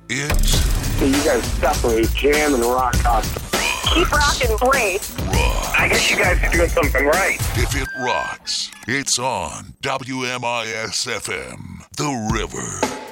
It's So you guys definitely jam and rock out. Keep rocking, great. rock. I guess you guys are doing something right. If it rocks, it's on WMIS FM, The River.